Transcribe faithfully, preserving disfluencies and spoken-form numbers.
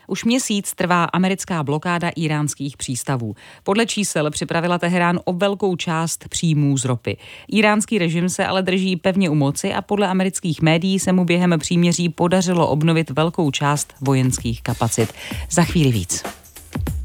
Už měsíc trvá americká blokáda íránských přístavů. Podle čísel připravila Teherán o velkou část příjmů z ropy. Íránský režim se ale drží pevně u moci a podle amerických médií se mu během příměří podařilo obnovit velkou část vojenských kapacit. Za chvíli víc.